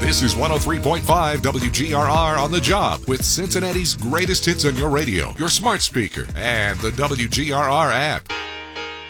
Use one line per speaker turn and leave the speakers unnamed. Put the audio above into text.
This is 103.5 WGRR on the job with Cincinnati's greatest hits on your radio, your smart speaker, and the WGRR app.